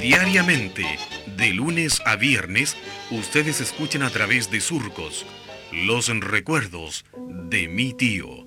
diariamente, de lunes a viernes, ustedes escuchen a través de Surcos los recuerdos de mi tío.